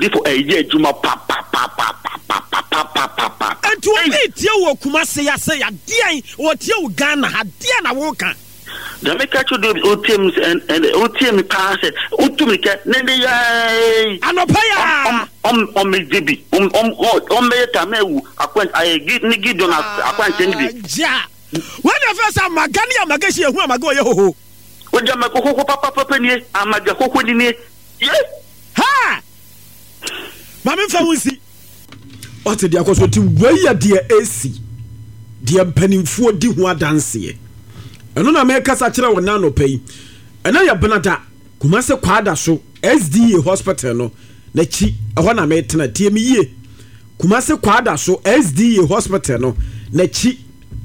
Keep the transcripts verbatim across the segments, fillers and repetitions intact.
for a year juma pa pa pa pa pa pa pa pa pa pa. And to eat you Kumasi ya say a dear what you Ghana had dear na woka. The make catch the O T Ms and and the O T M pass it. Utumika nende ya. Anopaya. Um um me dibi. Um um um me tamewu. Akwan I give ni give don akwan change. Ja. When the first time Magani Magashi who am I go yo. Oja makoko papa papa ni amaga koko ni ni. Yes. Ha. Mama fa wonsi. What the akoso ti wey de A C. De mpanimfo di ho adanse. Eno na me kasa kire wona no pay. Ena ya benata Kumase kwada so S D A hospital no na chi eho na me tena tie me yie. Kumase kwada so S D A hospital no na chi.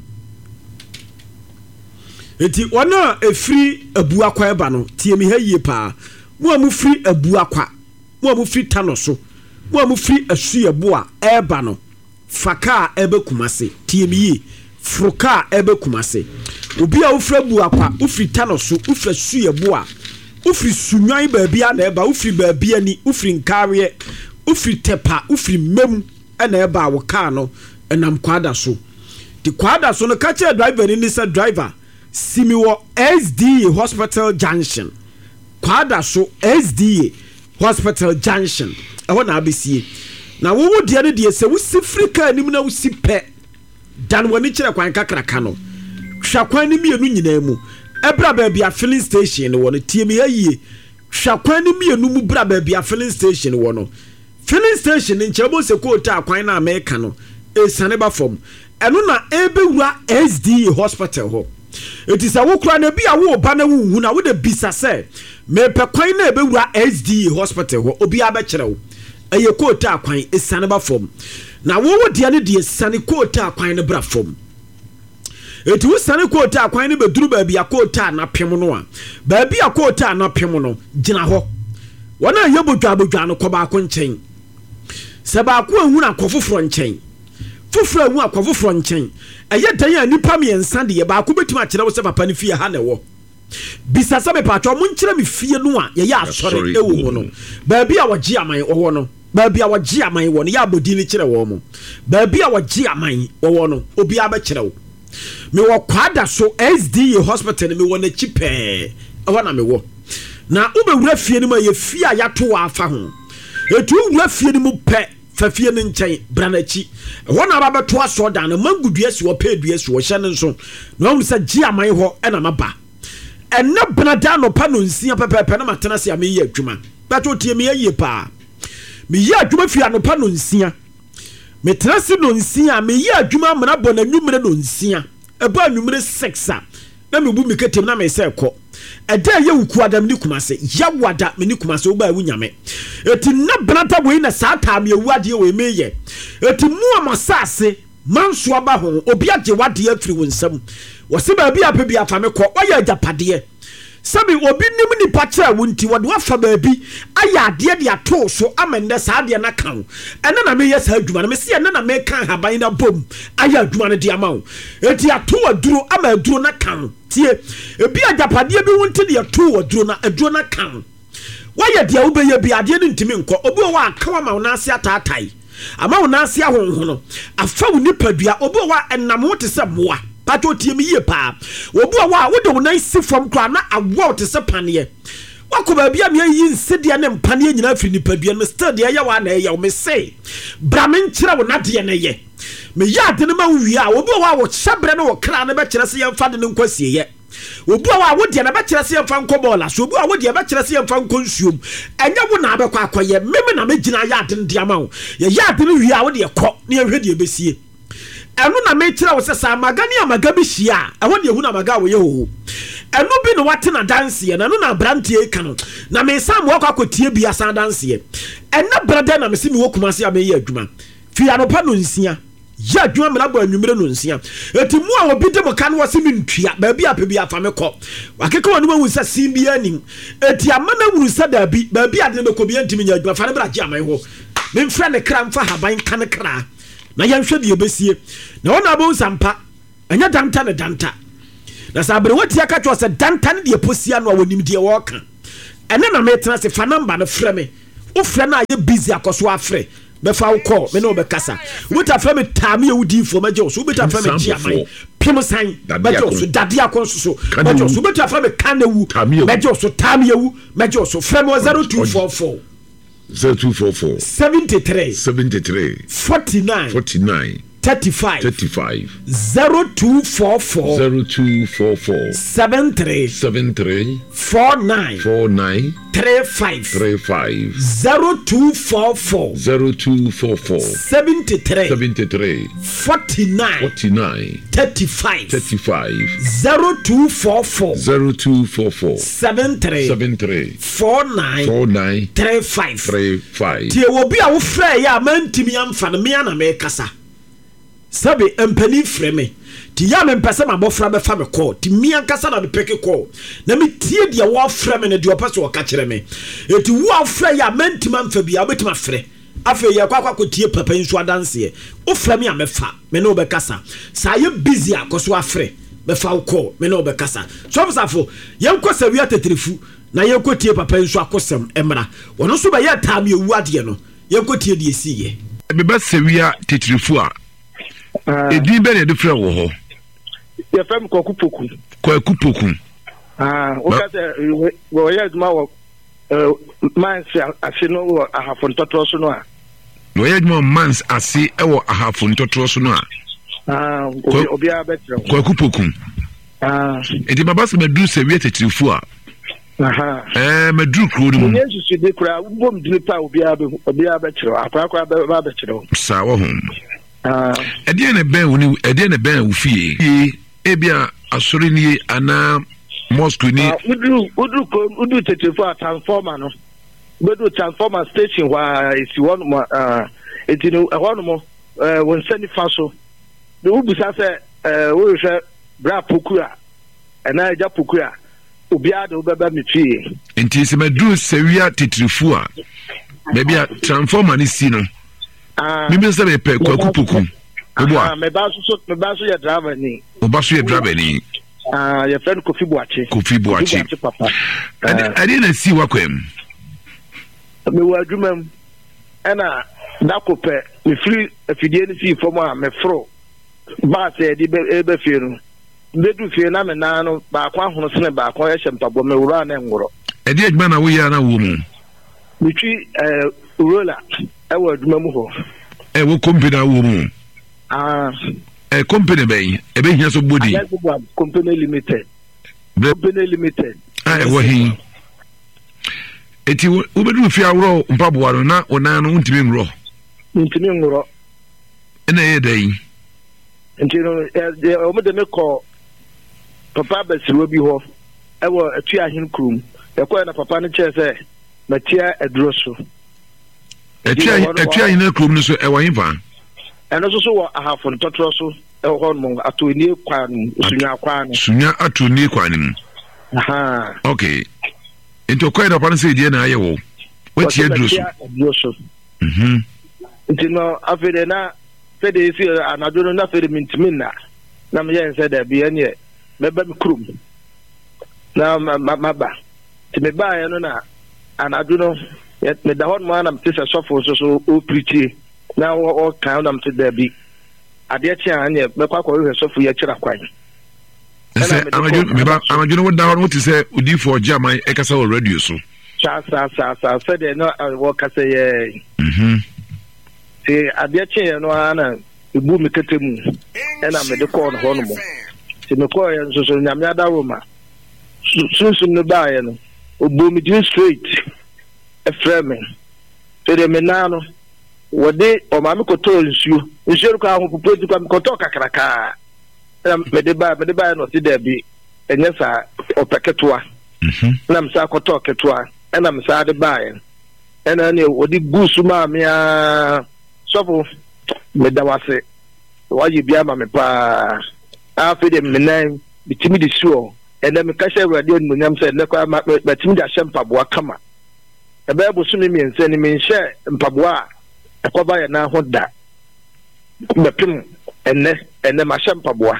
Eti wana efiri abu akwa eba no tie me ha yie pa. Mo amu firi abu akwa. Mo amu firi tano so. Mo amu firi asu ebo a eba no. Faka ebe Kumase tie me yie. Fruka ebe Kumase. Obi a ufre bu akwa ufri tano so ufre suye bo a ufri sunwan baabi a na eba ufri baabi ani ufri nkare ufri tepa ufri mem na eba wo car no enam kwada so di kwada so no ka che driver ni say driver simi wo S D A hospital junction kwada so S D A hospital junction e ho na abesie na wo wo de ne de se wo si frika anim na wo si pe dan woni kire kwan kakraka no hwakwan ni mienu nyina mu ebra ba bia filling station wo no tie me ayie hwakwan ni mienu mu bra ba bia filling station wo no filling station nche bo se ko ta kwan na America no e sane ba fom eno na ebewura S D A hospital ho etisa wo kura na bia wo ba na wu na wo de bisa se me pe kwan na ebewura S D A hospital ho obi aba kire wo eye ko ta kwan e sane ba fom na wo wo de ne de sane ko ta kwan ne bra fom. Eti usane kota akwan ne beduru ba bia kota na pem no a ba bia kota na pem no gina ho wona yebodwa bodwa no ko ba ko nchen se ba ko ehunu akofoforo nchen foforo ehunu akofoforo nchen eye dan ya nipa me ensa de ba ko betima kire wo se papa ne fie ha na wo bisa sabe pa twa mun kire me fie no a ye ya asore ewo mo no ba bia wogi aman wo no ba bia wogi aman wo no ya bodi ni kire wo mo ba bia wogi aman wo no obi aba kire wo me wo kwada so S D A hospital me wo na chipe e wana me wo na ubewura fie ni ma ye fie a yato afa ho etu wura fie ni mu pe fa fie ni nchen branachi e wana ba beto aso dan na mangudua si wo pe dua si wo hye ne nso na wo se gi aman ho e na maba enne brada no pa no nsia pepepe na matena se ame ye adwuma beto tie me ye pa me ye adwuma fie no pa no nsia me trasi no nsia me ye adwuma amana bo na nwumre no nsia eba nwumre six a na me bu me ketem na me se ko eda ye wuku adam ni Kumase ya wada me ni Kumase oba wu nyame eti na brata boyi na sata me wuade we meye eti mu amasase manso aba ho obi age wade afiri wonsam wo se ba bi apebi afame ko wa ya japade sabi obi nim ni pa kira wunti wode wafa baabi aya ade de ato so amende sa ade na kan ene na me yes adwuma na me se ene na me kan haban na bom aya adwuma ne de amawo eti ato aduro ama aduro na kan tie ebi ajapade bi wunti de ato aduro na aduro na kan waya de ubeye bi ade ne ntimi nko obi wa akawa ma na ase atatai ama wo na ase ahonho no afa wo nipadua obi wa enam wo te se moa pato tie me ye pa obu a wa wo de wo nan si fam kra na awo te se pane wakoba bia me yi nsede ne mpane nyina afiri nipadua no still de ya wa na ya wo me se bra me nkira wo na de ne ye me ya de ne ma wi a obu a wa wo hyabre no wo kra ne be kire se yemfa de ne nkwasi ye obu a wa wo de na be kire se yemfa nkobola so obu a wo de be kire se yemfa nkonsuom enya wo na abekwa akoye meme na me gina ya de de ama wo ye ya de ne wi a wo de kɔ ne ehwe de besie enu na me kira wo se sa magani amaga bi hia ehwo de ehunu amaga wo ye ho enu bi no wate na dance ye na enu na brantie ka no na me sam wo kwa kotie bi asan dance ye ena brada na me se mi wo Kumase a me ye adwuma fi anopa no nsia ya adwuma me na bo anwumre no nsia eti mu a obi de mo ka no wase mi ntua ba bi ape bi afa me kɔ wakeka wonu wu sa sim bi anim eti amana wuru sa da bi ba bi ade me ko bi antimi nya adwuma fa ne bra gye aman ho me mfra ne kra mfa haban kan kra na yanhwe de obesie na wona abo sampa anya danta ne danta na sabre woti aka twa se danta ne de posia no a wonim de wo ka ene na metena se fa number no frɛ me ofre na ye busy akoso afre be fa wo call me no be kasa wota fra me tame ewudi info ma je so beta fra me chiaman pim san be je so dade akonso so be je so beta fra me kanewu be je so tame ewu me je so fra me zero two four four zero two four four seventy-three seventy-three forty-nine forty-nine thirty-five thirty-five zero two four four zero two four four seventy-three seventy-three forty-nine forty-nine thirty-five thirty-five zero two four four zero two four four seventy-three seventy-three forty-nine forty-nine thirty-five thirty-five zero two four four zero two four four seventy-three seventy-three forty-nine forty-nine thirty-five thirty-five. tie obi a wo frɛ ya mantimi amfa no me ana me kasa sabe empani frɛ me ti ya me mpɛsɛ ma bɔfra bɛfa me call ti mi ankasa na me peke call na me tie dia wo frɛ me ne dia ɔpɛ so ɔka kyerɛ me eti wo afrɛ ya mantima mfa bia obetima frɛ afa ya kwa kwa tie papa nso adanse o frɛ me a mefa me ne obɛkasa sa ye busy akoso afrɛ bɛfa wo call me ne obɛkasa so obsafo yɛnkɔ sawia tetrifu na yɛnkɔ tie papa nso akosɛm emra wɔno so bɛ yɛ taame ewu ade no yɛnkɔ tie die siye me ba sawia tetrifu a edin bɛ ne de frɛ wo ho ye fam ko kupoku ko kupoku ah o ka se wo ye duma wo man se ase no wo ahafo ntotoro so no a no ye duma mans ase e wo ahafo ntotoro so no a ah obi a betre ko kupoku ah edi baba se medu se wie tetrifu a aha eh medu kro no mu ye susu de kra bom dini pa obi a obi a betre akwa akwa ba betre sa wo hom ah edi ne ben woni edi ne ben wo fie ebia asori ni ana mosque ni udu udu ko udu tetefu a transformer no bedu transformer station wa esi won mo ah eti no e won mo eh won sani faso de ubusa se eh wo hwe bra pokura ana ja pokura obi ade obeba me fie enti se medu sewia tetrifu a bebia transformer ni si no ah mi bi se be pe kwaku poku ebo a me ba so me ba so ya driver ni o ba so ya driver ni ah your friend Kofi Boache Kofi Boache papa ade na si wakwem me wa adwumam ana dakope me free afidie ni si fom a me fro ba se di be be fie no bedu fie na me na no ba kwa hono sene ba kwa ye shempabo me wura na ngoro ade adwuma na wo ya na wo mu me twi eh rola e wa adwumam ho e wo company wo mu ah eh company be e be hia so body company limited company limited ah e wo hin eti wo bedu fie awro mpaboa no na ona no ntimi ngro ntimi ngro ena ye dai ntino e o me de me ko papa basiru bi ho e wo atu ahin krum e ko na papa no che se matia aduro so atu atu ahin krum no so e wo hinfa eno so so wo ahafo ntotoro so e ho no atoni kwa no sunya kwa no sunya atoni kwa no aha okay into kwa da pan se die na aye wo wetie aduro so mhm ntino afede na fede isi anaduro na fede mintimina na me yen se da bi ene meba me krum na maba ti me ba ye no na anaduro me da hon ma na me tse sofo so so o preach na o kan na me da bi ade chi anye me kwa kwa sofo ye kira kwan se anaduro me ba anaduro wo da hon wo ti se odi for jaman e kasa o radio so sa sa sa sa fede no wo kasa ye mhm ti ade chi ye no ana ebu me ketemu e na me de ko no hono mo ti me ko ye so so nyame adawo ma sunsun no ba ye no obu me din straight e frame te de me na no wode o ma me ko to nsuo nsuo ko ahun pupu ti kwa me ko to kakraka e me de ba me de ba no ti de bi enye sa opeketoa mhm na me sa ko to ketoa e na me sa de ba ye e na ne wode gusu ma me a sopo me da wase wa yi bia ma me pa afi de me nan bitimi de suo ene me ka hye radio no nyam se ne kwa ma bitimi da hye mpaboa kama e ba bo su me mi nse ni me hye mpaboa e kwa ba ye na ho da me pim ene ene ma hye mpaboa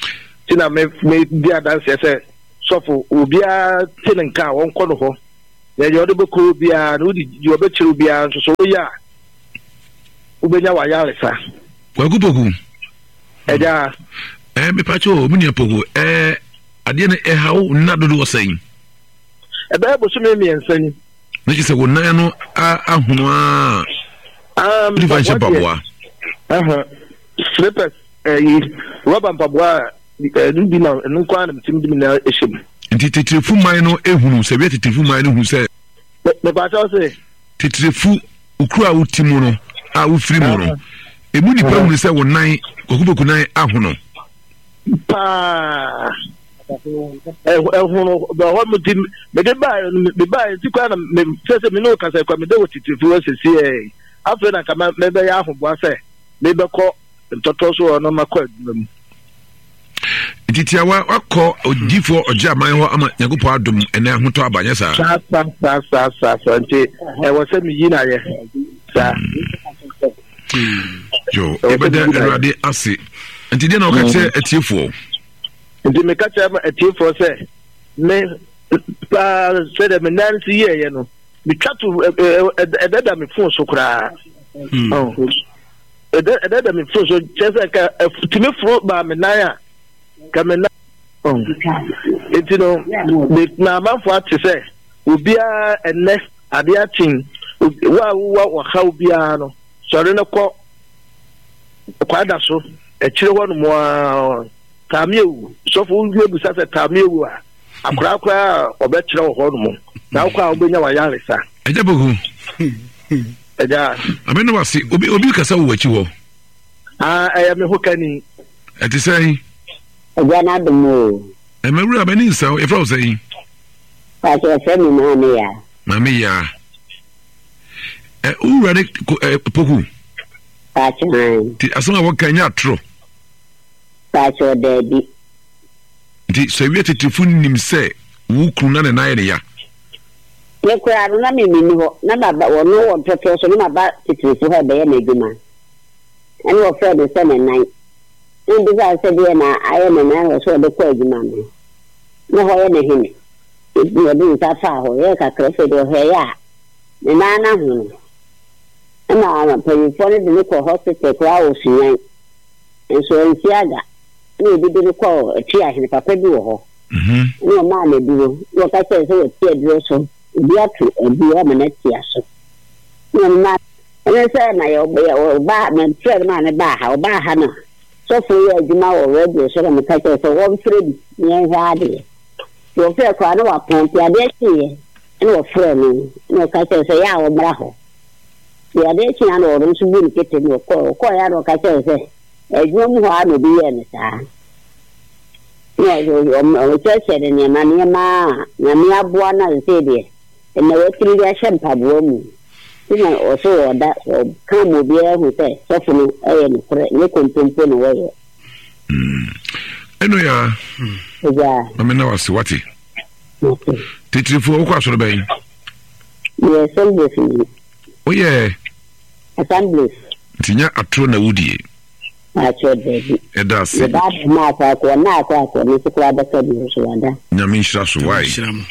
tina me me bia dan se se sopo obi a tinenka won kɔ no ho ya yo de boko bia no di yo be chiru bia so so ya ubenya wa yaresa kwaku poku eja eh me pacho munia poku eh ade ne eh hawo na dodo wosan ebe bo so me miensan na ki se wonan no ahunu a um di fanche paboa aha slippers eh rubber paboa nbi na nkwa na mtim dim na ehim nti titrefu man no ehunu se bi titrefu man no hu se me pacho se titrefu ukru a utimu no a ufiri mu no emu ni pa hu se wonan kokuboku nan ahono pa eh ehunu ba ho mutim me de ba me ba ti kwa na me se me no kasa kwa me de titrefu asesi eh afa na kama me be ya ahoboa se me be ko ntoto so no makwa adum titia wa wakọ odifo ojaman ho ama yagopo adom ene ahoto abanye sa sa sa sa sa sa nti e wo se mi yi na ye sa yo ebeda erade ase nti de na okache etiefo nti me kache etiefo se me pa se de me nansi ye ye no mi twatu ededa me fon so kura oh ededa me fon so chese ka timi fro ba me nan a kamena oh enti no na manfo ate se obia enne ade atin wa wa wa ha obia no sori ne ko kwada so e kire ho no mo tamiewu so fo wi ebusa se tamiewu a akura akura obekire ho no mo na akwa obenya wa yaresa eja bogu eja ameno wasi obi obi kasa wo wachi ho ah eya me hokani ati sai eja na dum e mewura bani nsa e fra sai pa se se mi na me ya mami ya e urade poku pa chan ti asoma wakanya atro pa cho dedi ti so wi titifu nim se wu kru na na ye ya ye kwa ru na me mi ho na baba wo no wo toto so na baba titifu ha be ye na eduma ani wo fe de se na nine ndi za se de na aye na na wo so de kwa eduma no no ho ye na hini wo de ta fa ho ye ka kre fe do he ya na na na hu na na pe fo de ni ko hospital kwa wo suyan enso ntiaga ni bi de ko ti a hini papa bi wo ho mhm ni ma na duro wo ka se so ti duro so bi atu bi o ma na ti aso ni ma ene se na yo ba me tre ma na ba ha ba ha na so fo ye adwuma wo radio so na me ka se so wo fredi ni ha de yo fe kwa na wa pon ti ade ti ye ni wo fre ni ni ka se so ya wo bra ho ya de ti na no ro su bu ni kete ni ko ko ya ro ka se se adwuma mu ha no bi ye ni sa ya yo yo o che che de ni ma ni ma na mi aboa na se de na wo tri ya shampa bo mu ina o so da ka mo bi e hu te so funu e ni kre ni kontempo no wo mm eno ya ja amena wasi wati okay titifu ko asoro ben ye sembe fi oye assembly tinya atro na wudie a cho de eda se ba ma ka ko na ka ko ni ko da ka bi so wada nyame nshira so wai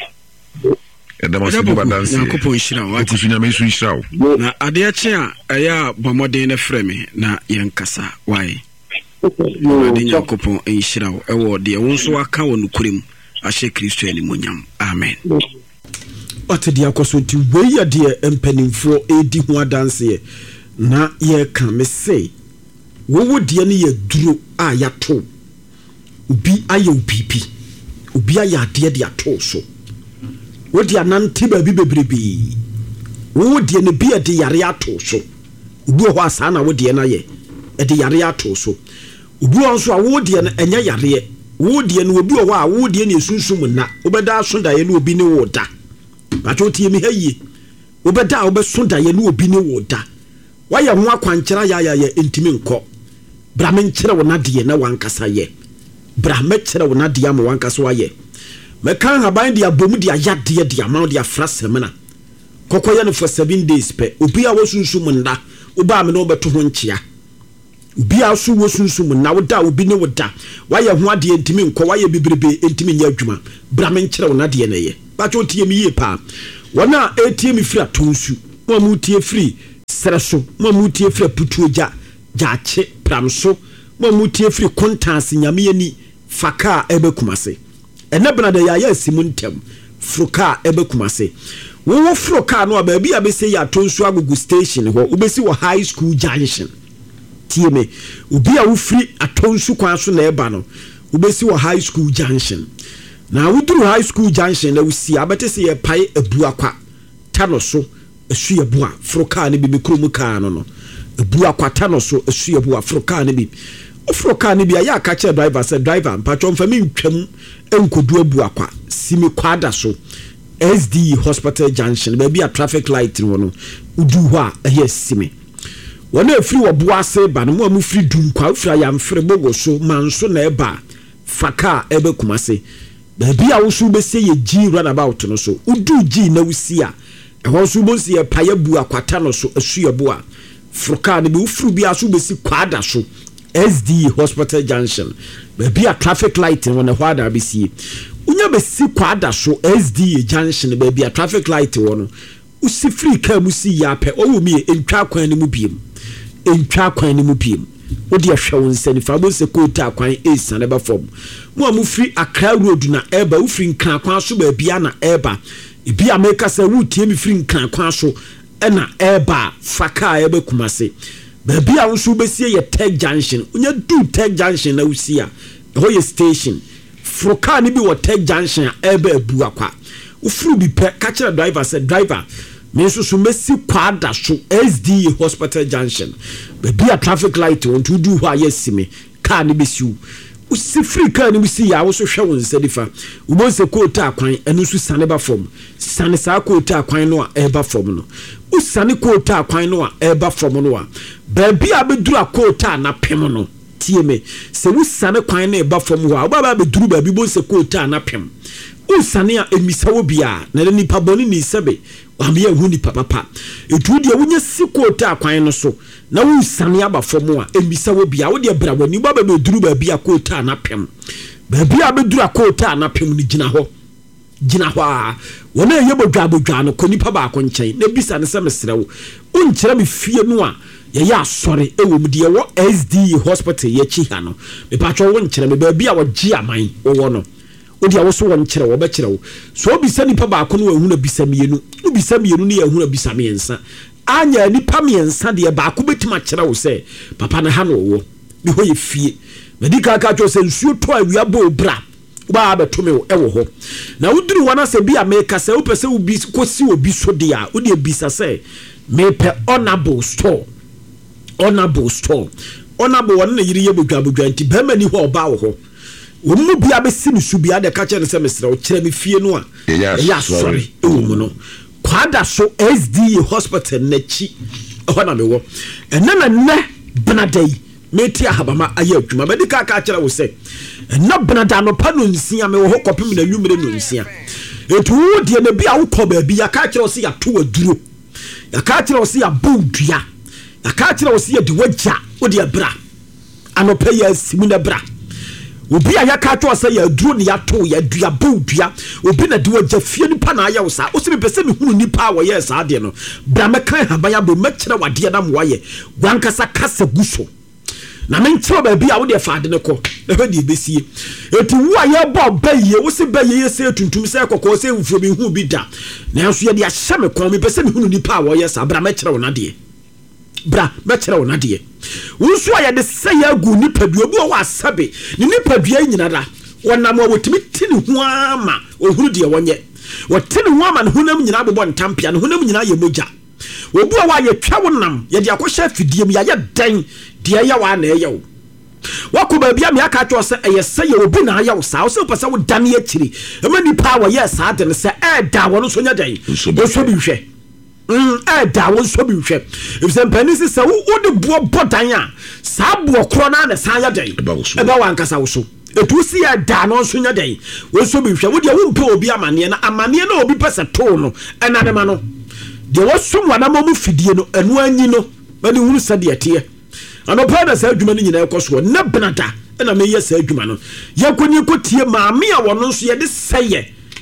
eda ma se ba danse yakopon nshira wati kusu nyame su nshira na ade ache a eya bomodin na freme na yenkasa wai ade yakopon nshira ewo de wo nso aka wo nukurem ahye Kristo ani monyam amen ate dia koso ti we ya de empanimfo edi ho adanse na ye kan me say wo wo de ne ye duro a ya to obi aye opipi obi aye ade de ato so wo de anante ba bi bebrebe wo de ne bi de yare ato so obi ho asa na wo de na ye e de yare ato so obi won so a wo de ne enya yare wo de ne obi ho a wo de ne sunsum na obeda so da ye ne obi ne wo da ba to tie mi hayi obeda obeso da ye ne obi ne wo da waya ho akwankyera ya ya ye entimi nko bra men kyere wo na de na wankasa ye bra me kyere wo na de am wankasa wa ye me kan haban de abom de ayade de amount de afra semena kokoye no for seven days pe obi a wosunsum nda oba me no beto ho nkyea obi a so wosunsum na wo da obi ne wo da waya ho ade entimi nko waya bibrebe entimi nya adwuma bra men kyere wo na de na ye ba to tie mi ye pa wana etie mi free atonsu mo mu tie free sreso mo mu tie free putuoja jaache pramso mo mu tie free contents nyame ani faka ebe kumase ene benada ya ya simuntem fruka ebe kumase wo fruka no ba bia be say ya tonsu agugu station ho ubesi wo high school junction tie me obi a wo free atonsu kwan so na eba no ubesi wo high school junction na wuduru high school junction na wusi abete se ye pai abu akwa tano so esu ye bua fruka ne bi mikromu ka no no abu akwa tano so esu ye bua fruka ne bi ofroka ne bi ya ka che driver say driver mpacho mfa mi ntwam enkodu abu akwa simi kwada so S D Hospital Junction ba bi a traffic light no no udu ho a ehe simi wona afiri wo boase ba no mo amu firi dum kwa afira ya mfere bogo so manso na eba faka ebe kumase ba bi a wo so be se ye G runabout no so udu G na wusi a eho so bo se ye paye bu akwata no so asu ye bo a froka ne bi ufuru bi aso be si kwada so S D Hospital Junction ba bi a traffic light no na ho ada be si unya be si kwada so S D Junction ba bi a traffic light wo no usi free car musi ya pe owo mi entwa kwan ne mu biem entwa kwan ne mu biem odi ahwe won sani fa bo se kota kwan esa ne ba fom mo amu free Accra road na eba u free nkran kwan so ba bia na eba ebi ameka se wu tie mi free nkran kwan so ena eba faka eba kumase ba bia wo so be sie ye Tech Junction unya du Tech Junction na usi a ho ye station froka ni bi wo Tech Junction eba ebu akwa ufuru bi pe ka kire driver se driver me so so mesi kwada so S D Hospital Junction be bi a traffic light won to do ho ayesime car ni be siu usi free car ni bisi ya wo so hwe won sedifa ubo se kota akwan enu so sane ba fom sane sa kota akwan no a eba fom no usane kota akwan no a eba fom no a ba bi a be duru akota na pem no tie me se usane kwan na eba fom ho a ba ba be duru ba bi bo se kota na pem usane a emisa wo bia na ni paboni ni sebe wamye hu ni papa etu de wonya sikota akwan no so na wo sane aba fomo a emisa wo bia wo de bra wani baba be duru ba bia kota na pem ba bia be duru akota na pem ni gina ho gina ho a wona ye bodwa bodwa no ko nipa ba ko nchen na bisa ne se mesrewo unkyere me fie no a ye ya asore ewo mu de wo S D Hospital ye chi ha no me pa twa wo nkyere me ba bia wo gi aman wo no odi awo so won kyerɛ wo be kyerɛ wo so obisa nipa ba ko no ehu na bisa mienu no bisa mienu ne ehu na bisa miensa anya nipa miensa de ba ko betima kyerɛ wo sɛ papa na ha no wo bi ho ye fie medika ka twa sɛ nsuo to awia bo bra ba ba to me wo ɛwo ho na wuduru wana sɛ bi a meka sɛ wo pɛ sɛ wo bi kosi obi so de a wo de bisa sɛ me pɛ honorable store honorable store honorable wona yiri ye bodwa bodwa nti ba mani ho oba wo ho omu bia be sinu su bia de ka kire se mesra o kire me fie no a ya sorry e wo mu no kwada so S D Hospital na chi ho na me wo ena na ne benadai me ti ahabama aye adwuma be de ka ka kire wo se ena benada no pa no nsia me wo ho kopem na nwumre no nsia etu wo de na bia wo ko ba bia ka kire wo se ya to aduro ya ka kire wo se ya bondua ya ka kire wo se ya de wagya wo de bra anopa ya simu na bra obi aya ka twa say ya duro ne ya to ya dua bodua obi na de wagya fie nipa na aya wo sa o se me pese me hunu nipa wo ye sa de no bra me kan ha baya bo me kire wade na mo waye wankasa kasa guso na me nkyere ba bia wo de fa de ne ko na hwe de besie eti wo aye bo baye wo se baye ye se tuntum se kokko se mfuro bi hu bi da na so ye de ahye me kon me pese me hunu nipa wo ye sa bra me kire wo na de bra me kire wo na de wonso ya de say agu ni padua bi wo asabe ni ni padua nyina da wonam wo timi tini ho ama ohuru de wonye wo tini ho ama no honam nyina bobɔ ntampia no honam nyina ye moja obu wa ye twa wonam ye de akɔhye fidiem ya ye dan de ya wa na ye wo wako ba bia me aka twa se eye say obu na ya wo sa wo se pese wo dan ye kiri e ma ni pa wo ye sa de ne se e da wo no so nya dan so bi hwe Mm, eh, da won so bi hwe. If some penisi say wo de bo bodan a, sa bo kro na na san ya dan. E ba wan kasa wo so. Etu si ya da no so nya dan. Wo so bi hwe. Wo de wo mpe obi amane na amane na obi pese to no. E na ne ma no. De wo sum wana mo mu fidie no, enu anyi no. Ba ni hunu sa de ate. Ano pa da sa adwuma ni nyina ekoso na benada. E na me ye sa adwuma no. Ye konyi ko tie maame a wono so ye de seye.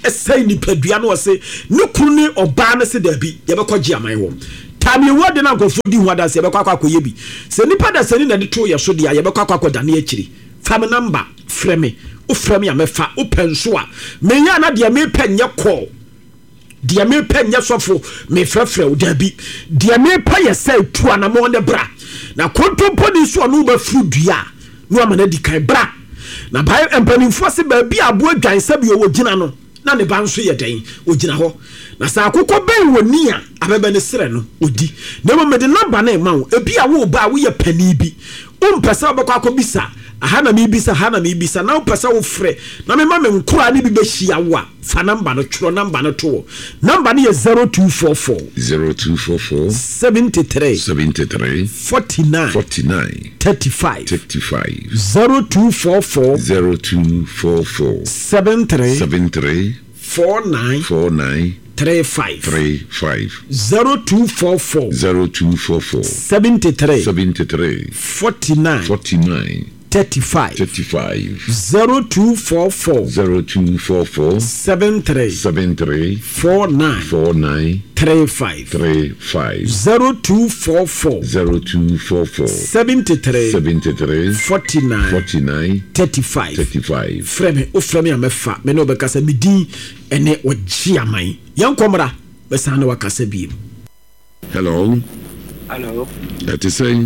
ɛsɛn nipadua no ɔse ne kunu ne ɔbaa no se dabi yɛbɛkɔ gye aman wɔ tami word na nkɔfo di ho adanse yɛbɛkɔ akɔ akɔyɛ bi sɛ nipa da sɛ ni na de to yɛ so de a yɛbɛkɔ akɔ akɔ dane akyiri fam number frɛ me wo frɛ me a mɛfa wo pɛ nso a menya na deɛ mepɛ nyɛ call deɛ mepɛ nyɛ sɔfo mefrɛfrɛ wo dabi deɛ mepɛ yɛ sɛ tu anamɔ ne bra na kontompo ni so ɔno bɛfuru dua no amana di kan bra na bae empanimfo se ba bi aboa dwan sabi o wogina no na ne ba nso yɛ den ogina hɔ na sa akokɔ ben woni a abɛbɛ ne srɛ no odi na mo mede number na ma wo ebi a wo ba wo yɛ pani bi o mpɛsɛ obɛkɔ akɔbisa aha na me bisa aha na me bisa na upasa wo frɛ na me ma me nkura ne bi be hia wo a fa number no tworo number no to number no yɛ zero two four four zero two four four seventy-three seventy-three forty-nine forty-nine thirty-five thirty-five zero two four four zero two four four seventy-three seventy-three forty-nine forty-nine thirty-five thirty-five zero two four four zero two four four seventy-three seventy-three forty-nine forty-nine thirty-five thirty-five zero two four four zero two four four seventy-three seventy-three forty-nine forty-nine thirty-five thirty-five zero two four four zero two four four seventy-three seventy-three forty-nine forty-nine thirty-five thirty-five frame o frame ya mefa me no be kasa me din ene wagye aman yankomra be san na wakasa bi. Hello. Hello. That is saying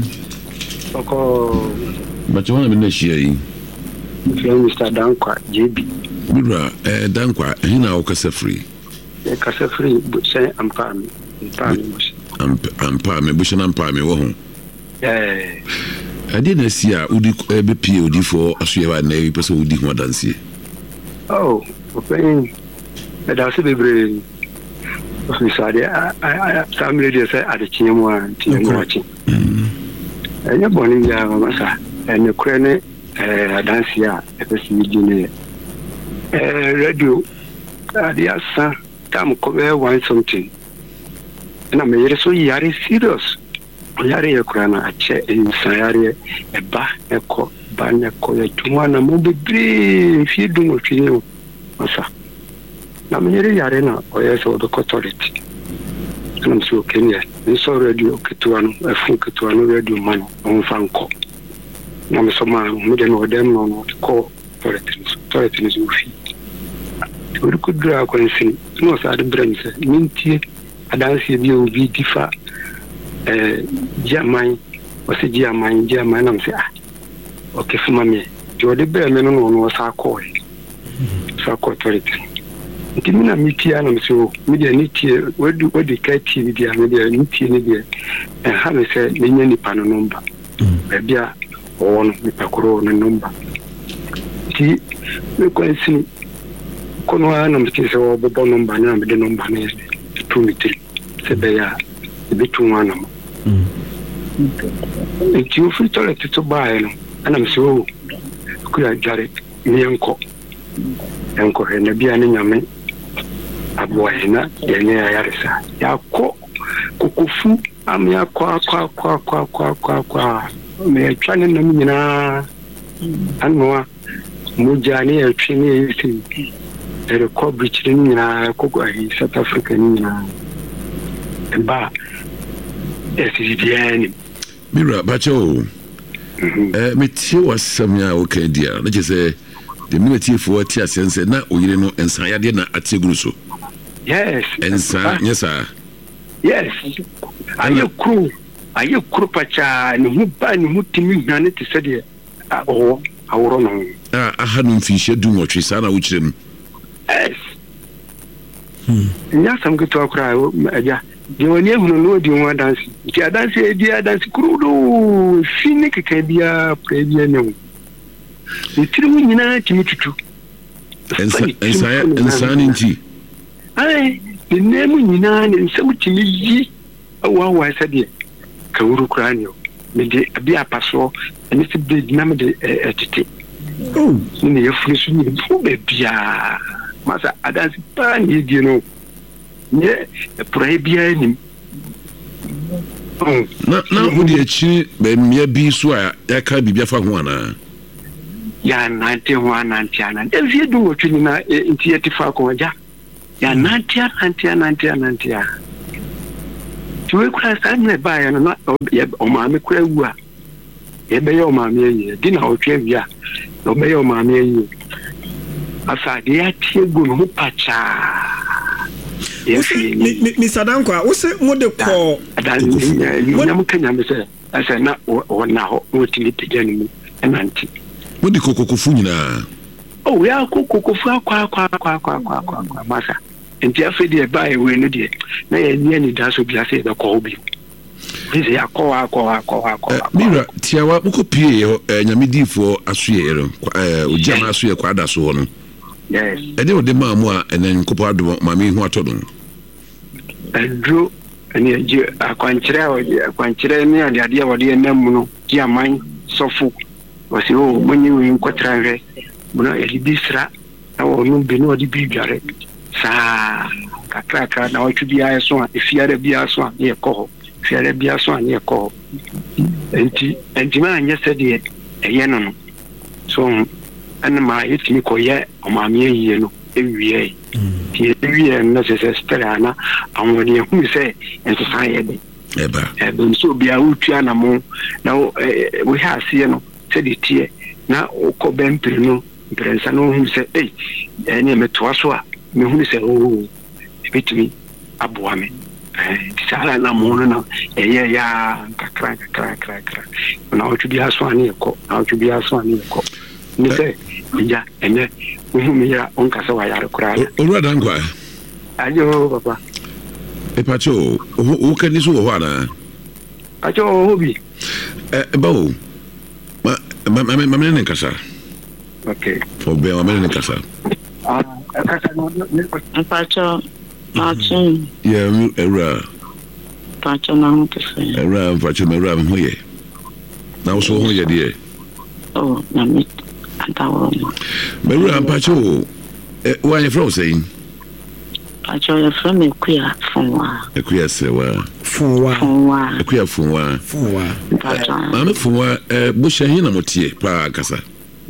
Oko but you want to be here. Mister Dankwa J B. Bura eh Dankwa hina okasa free. E kasa free say ampa me. Ampa me. Ampa me busha na ampa me wo ho. Eh. Ade na si a udi e be pie udi for asoye na e pese udi ho danse. Oh, okay. E da se bebre. So sade I I family dey say ade chiemu a chiemu achi. Enya boni ya masa. And the crane uh dancia epesi uh radio adia sa tam cover one something and I'm very so yari serious yari ekrana ache insayari eba eko banya ko etumana mo bebre fi dungo twinyo masa na me yari na oyeso the authority and I'm so Kenya so radio ketuano efu ketuano radio man on fanko na me soma me de no dem no no ko toiletins toiletins ufi uri kudra ko nsin no sa de bremse mintie adanse bi obi difa eh jamai o se jamai jamai na me se ah okay fuma me jo de be me no no sa ko sa ko toiletin ntimina mitia na me se o me de nitie wadu wadu ka ti bi dia me de nitie ne de eh ha me se me nya ni pano number e bia on mi pakuro na number ti me ko ensin kono ana mti se wo bo number na me de number na two mitri se be ya be two wana mo e ti o fi tole ti to bae no ana me se wo ku ya jare mi enko enko he na bia ne nyame abo hina ye ne ya yaresa ya ko kokofu am ya kwa kwa kwa kwa kwa kwa kwa me twane na nyina anwa mujani e twini yisi e recovery chini nyina koko ahi South Africa nyina ba S D N Mira bacho eh metie wasam ya okay dia na je say the minute for tia sense na oyire no ensan yade na ateguru so yes ensan yes sir yes ayo crew ayo crew pacha ni huba ni mutimi hwane te sede oh aworo no ah aha no mfihye du nwotwe sa na wo kire no yes hmm nya sam gitu akura aja de woni ehunu no di won dance ti dance e di dance crew do fini keke bia previa ne wo itiri mu nyina timi tutu ensan ensan ensan nti ai ni nemu nyina ne nsamu timi yi wa wa sede ka wuru kranio me de bia paso ene se de na me de etete oh ni ye funu su ni fu be bia masa adansi pa ni di no ne pro bia ni na na wo de achi be mia bi so a ya ka bibia fa ho ana ya nante ho anante ana de vie du wotuni na nti yetifa ko ja ya nantia nantia nantia nantia tuwe kura sa ne ba ya no na o ma me kura wu a ye be yo ma me yi di na o twa wi a o be yo ma me yi asa de ya tie gu no pacha yes mi mi Sadankwa wo se mo de ko nyam kanya me se asa na o na ho o tini pejani mu enanti mo di kokokofu nyina oh ya kokokofu akwa akwa akwa akwa akwa akwa masa enti afedi e ba e we no de na ye ni ani da so bia se be ko obi bize akwa akwa akwa akwa mira tiawa mo ko pie nyamedifo asoye ero o jama asoye kwa da so no yes ede o de mamu a enen kopo ado mami hu atodo Andrew ani je akwankyere o akwankyere ni ade ade o de enam no ji aman sofu wasi o monyi wi nkotranwe buna eli bisra na o no bi no de bidware sa kakaka na o twi ya so a efiare bia so a ye ko efiare bia so a ye ko enti enti ma anya se de eye no no so ana ma yitimi ko ye o ma me yiye no ewie ti ewie na se se stera na awoni hu se enso san ye de eba ebe so bia utua na mo na we ha se no se de tie na ko bempire no prensa no hu se eh ene metoa so a me hu se o bitimi aboa me eh sala na mo na eye ya kakra kakra kakra na o tu bia so ani ko na o tu bia so ani ko ni se ja ene hu me ya on kasa wa yare kura Olua Dankwa ajo papa e pacho o kani so ho ana ajo hobi eh bawo ma ma ma me ne kasa okay for be ma me ne kasa ah kasa no pacho Martin yeah era pacho na ho tse era pacho me era ho ye na so ho ye de oh na me antawo me era pacho eh wa ye from saying pacho ye from Ekuya Funwa Ekuya sewa Funwa Funwa Ekuya Funwa Funwa pacho ma me Funwa eh bo shehin na motie pa kasa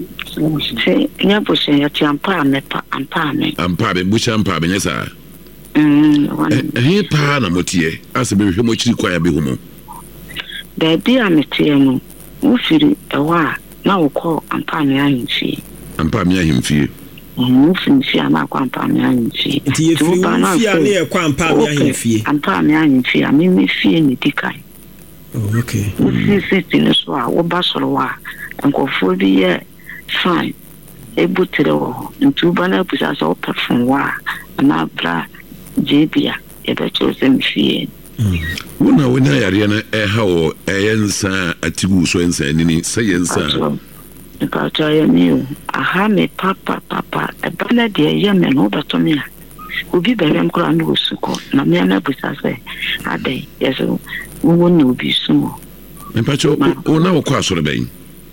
se nya bo se ya ti ampa me pa ampa me ampa be bo champa be nyesa mm eh pa na motie ase be hwe mo chiri kwa ya be humo da bi a metie no wo firi ewa na wo ko ampa me ahimfi ampa me ahimfi wo firi fi ana kwa ampa me ahimfi ti e firi fi ana e kwa ampa me ahimfi ampa me ahimfi a me me fie ni dikai oh okay wo fi siti no so a wo ba soro wa nkofo bi ye fine ebutere wo ntuba na busa so perform wa na bra jebia e be chose mfie wona wona yare na e ha wo eyensa atigu so ensa nini sayensa ka ta ya mi aha me papa papa e bana de ye me no beto me obi bere mkura no suko na me na busa se ade yeso wo no bi sumo mpacho wona wo kwa soro ben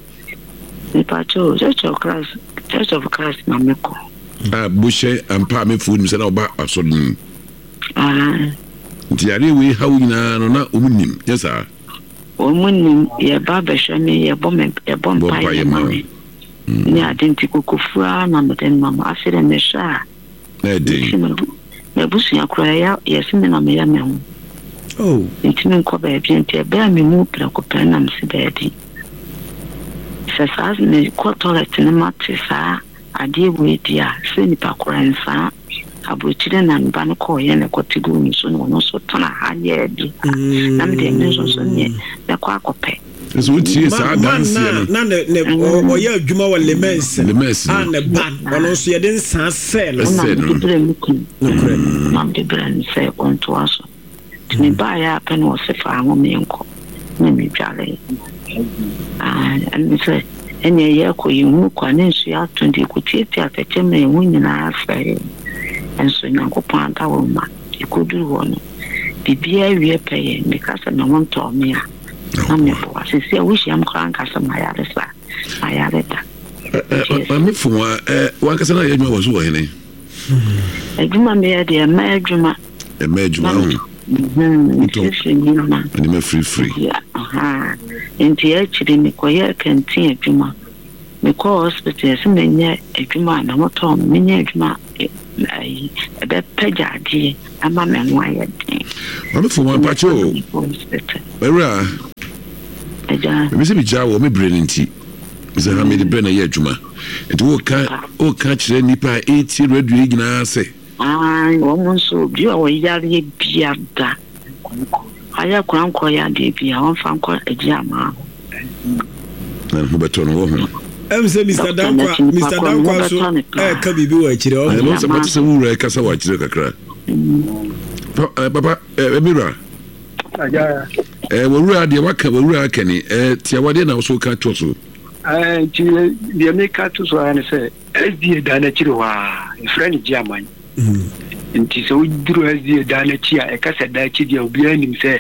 mpacho church of Christ church of Christ na meko ah bushe ampa me fu ni se na oba asoro ni ah diare we hawo nyina no na omunim yesa omunim ye ba be hweme ye bom ye bom pa ye mami ni adenti kokofua na meden mama afire me sha na de na busu yakura ya yesime na me ya me ho oh intimi ko ba bi enti e ba me mu pra ko pa na mse ba di sasa ne ko toilet ne matisa ade we dia se ni pa koransa abuchire na mba no ko ye ne ko tigu ni so no so tona ha ye bi na me de ne so so ne na kwa kope so tie sa dance na na ne o ye adwuma wa lemens lemens ah ne ban ono so ye den san sel no kure mam de brand se on to aso tini ba ya pe no se fa ho me nko na me dwale ah and say ene ye ko yimu kwa ne nsu ya tundi ko tieti afete me hu nyina afa enso nyankopon anta wo ma ikodu wo no bibia wie peye me kasa na won to me a na me bo asisi a wishi am kran kasa ma ya resa aya reta eh me Funwa eh wan kasa na ye djuma wo so wo hene edjuma me ya de ma edjuma e ma djuma ho mhm sisi ni na ni me free free aha enti ya chiri ni ko ya kantin edjuma me ko hospital se menye edjuma na moto menye edjuma ai ayi ebe pejade ama me no ayede I'm for one pacho Era eja me se bi jawo me brain nti me se ha me de brain na adwuma enti wo ka wo ka kire nipa eighty radio nyina se ah wo mo so bi o yare biada aya kwanko ya de bia won fa nko eji ama na ho beto no wo ho em se Mister Dankwa Mister Dankwa so eh ka bibi wa kire o mo se pati se wura ka sa wa kire kakra papa eh Mira aja eh wura de waka wura aka ni eh tia wade na so ka to so eh ti de me ka to so ana se S D A da na kire wa friend German nti so duro S D A da na chia e ka se da chi dia obi anim se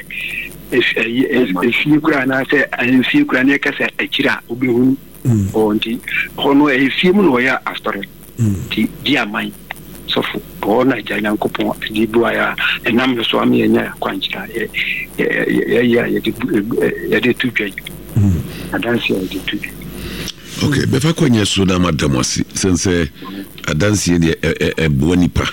e fi kura na se e fi kura na ka se e kira obi hu o nti hono e fi mu no ya astore ti German sofu bona janya nkopon di boya enam no so am yenya kwanchira ye ye ye ye de tutwe adansi ye de tutwe okay befa kwanya so na madam wasi sense adansi ye e bo nipa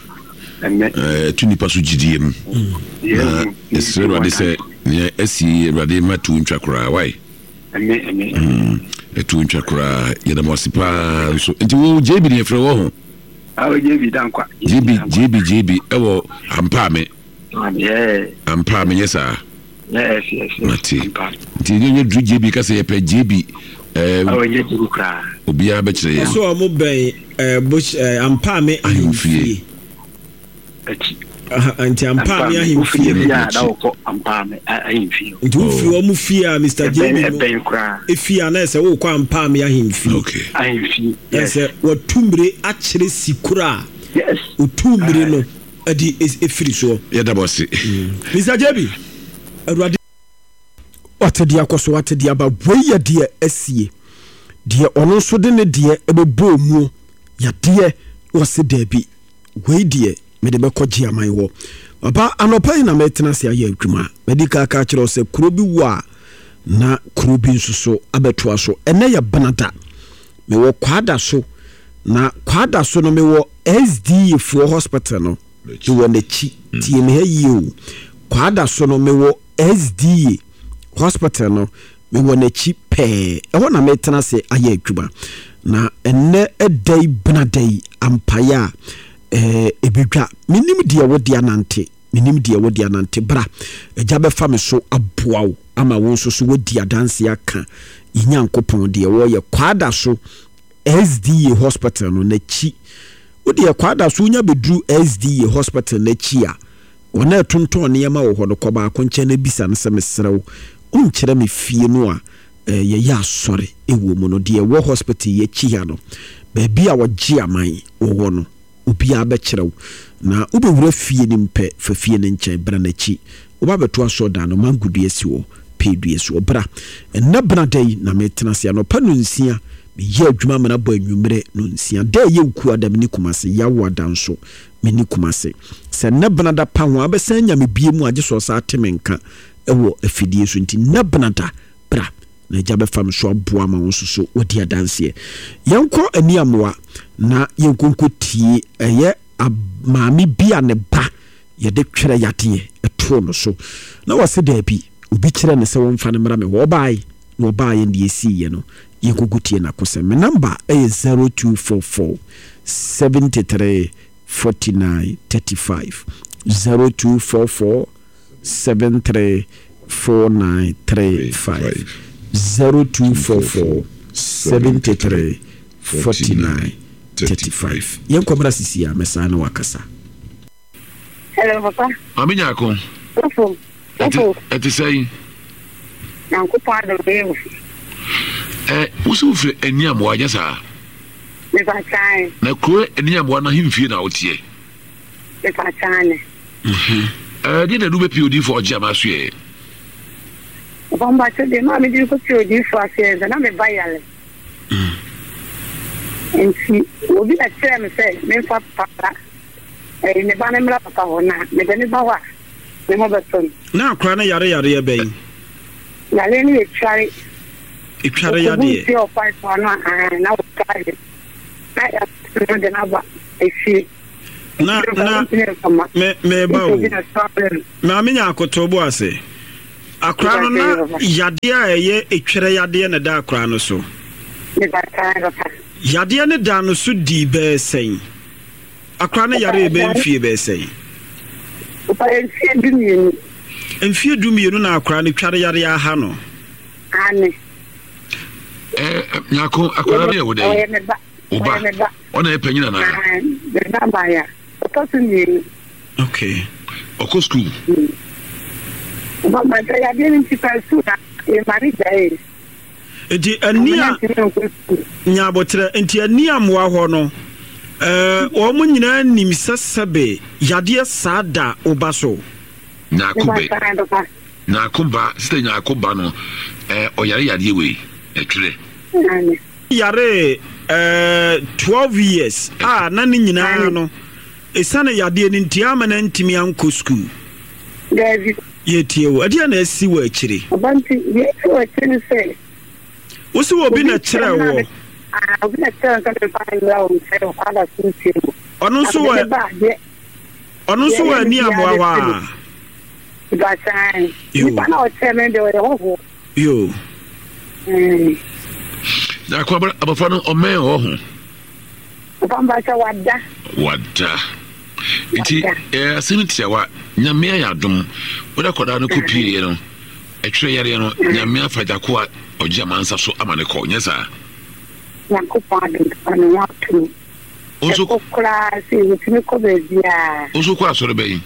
eh tu nipa so gidiem na esre rade se ne esi rade matu ntwakora wai ame ame etu ntwakora ye da mosipa so enti wo jebi ne frɛ wo ho awo jebi Dankwa jebi jebi jebi ewo ampame yeah ampame yesa yes yes mati nti nye dru jebi ka se ye pe jebi eh awo nye dru kra obi a be kire ye so mo ben eh bush ampame ahimfie ati anti ampame ahimfie ya da ko ampame ahimfie nti ufi o mu fie a Mister Jebi ben kra efia na se wo kwa ampame ahimfie okay ahimfie yes watumbre akire sikura yes utumbre no adi efiri so ya da bosi Mister Jebi awurade watedi akoso watedi aba boye de asie de ono so de ne de ebebo mu ya de wose dabi we de me de bekoji aman wo baba anopai na metena se aye adwuma medika ka kire se kuro bi wo a na kuro bi nsuso abetoa so ene ya banada me wo kwada so na kwada so no me wo S D A for hospital no ti wo na chi tie me hayi o kwada so no me wo S D A hospital no me wo na chi pe e ho na metena se aye adwuma na ene edai banadai ampaya eh ebedwa minim dia wodi anante minim dia wodi anante bra eja be fa me so aboawo ama won so so wodi adanse aka inyankopon dia wo ye kwada so S D A hospital no na chi wodi ye kwada so nya bedru S D A hospital na chi a wona tonton ne yema wo ho no koba akonche na bisa no se mesrew unkire me fie no a ye ya sori ewo mu no dia wo hospital ye chi ha no ba bia wo gi aman wo no obi abekyerew na ubewura fie ni mpe fa fie ne nchen bra na chi oba beto aso da no mangudu esi wo pedu esi wo bra na bra dai na metena sia no panu nsia me ye adwuma mana bo anwumre no nsia da ye nku adam ni kumase ya wo adanso me ni kumase se na bra da pa ho abesan nya me bie mu age so sa atemenka ewo afidie so nti na bra da bra na jabe fam so aboa ma won so odi adanse yenko aniamwa na yenkonko tie eye maami bia ne ba ye de twere yade eto no so na wase da bi obi kire ne se won fa ne mra me wo bai na wo bai ne esi ye no yenkonko tie na kose me number eye zero two four four seven three four nine three five zero two four four seven three four nine three five zero two four four seven three four nine three five. Yen komra sisi ya mesana wakasa. Hello papa. Aminya ko. Ofu. Ofu. Eti say. Na ko pa do be. Eh, usu fre eniam wa jasa. Me ba chan. Na ko eniam wa na himfie na otie. Me ba chan. Mhm. Eh, di na du be P O D for jama so e. Bomba che de ma mi di ko P O D for asienza na me ba yale. Mhm. Enti obi a chere me say me fa papa eh ne ba na mra papa hona me de ne ba wa me mo beton na akra na yare yare e ben na le ni e tware e tware yade e ti o pa pa na na o tware na ya no de na ba e fi na na me me ba o na me nya akotobo ase akra no na yade a eye etwere yade na da akra no so yade ne da no so di be sen akra no yare be mfie be sen opa enfie dumienu enfie dumienu na akra no tware yare aha no ane eh nyako akra no ye wo dey oba ona epanyina na de namba ya otosu ni okay oko school oba ma ya bi ni tipasu na e mari dai enti ania nya botre enti ania moa ho no eh o mo nyina nim sesebe yade saada oba so na kube na kumba site nya kumba no eh oyare yade we etwere yare eh twelve years ah na ni nyina no esane yade ni ntiama na ntimi anko school David yetie wo ade na asi wo akire obanti yetie wo akire se wo si wo bi na kire wo ah obi na kire kan pa nwa wo se o kwada sunti ono so wo ono so wo ani amwa wa ba sai ni pa na o teme de wo ho yo eh na kwa abafo no o men ho ho Bamba cha wada wada iti eh asinti wa nyame ya dum woda koda no kopie no etwere yare no nyame afaja ko a ogia mansa so amane ko nyesa yakupa de anu watu oso kokra si wutini ko bezia oso ko asore bayi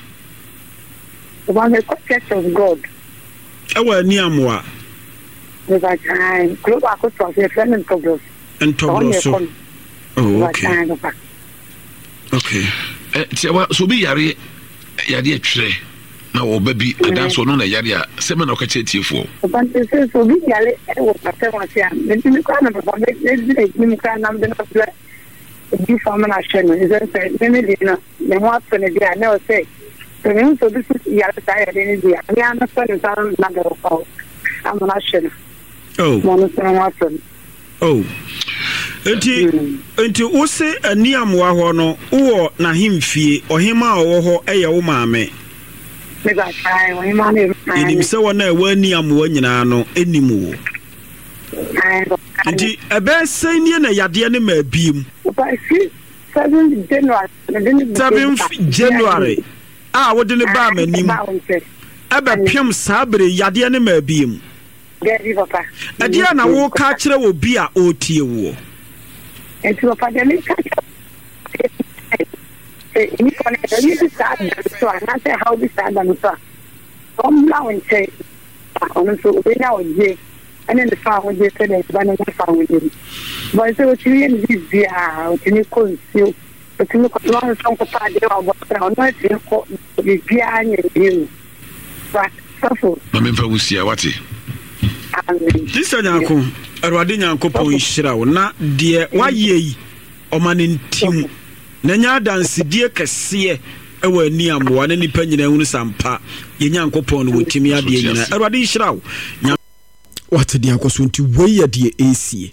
Bamba ko church of God ewa ni amwa the time club ako so se friend progress entobro so oh okay okay eh tiwa so bi yare yade etwere na wo babi adanso no na yare a sema na okache tiefo bante se so bi yare e wo pate wa sia nti mi kwa na baba me ne ni ka na mbe na pla di fama na sheno is say me me di na me ho atso ne dia na o say so me so this yare ta yare ni dia me ana so ne ta na ga ko am na sheno oh mo no so na atso oh enti enti wo se ani amwa ho no wo na himfie ohima owo ho eye wo maame me ga tai wo hima ne enim se wona e wani amwa nyina no enim wo enti ebe se nie na yade ne ma biem seventh January ah wo de ne ba manim ebe pem sabre yade ne ma biem Gary papa adia na wo ka kire wo bi a otie wo enti papa de me ka eh ni kone de ni sa so na se how this and and so come now and say on so we now je and then the farm we say the banana farm we did but so what you need this dia o tini ko si o tini ko no so ko pa de o bo no ti ko bi bia nya bi but so mama mfa wusia wati Tisa nyako erwade nyanko po nhira wo na de waye yi omane ntim na nya danse die kese e wa ni amwa na nipa nyina hunu sampa ye nyanko po no wotimi ade nyina erwade nhira wo wate de akoso nti weye de esie